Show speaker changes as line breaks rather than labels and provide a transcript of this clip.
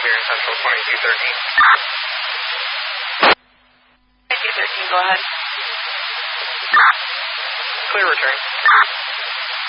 here in Central 2213.
2213, go ahead.
Clear return.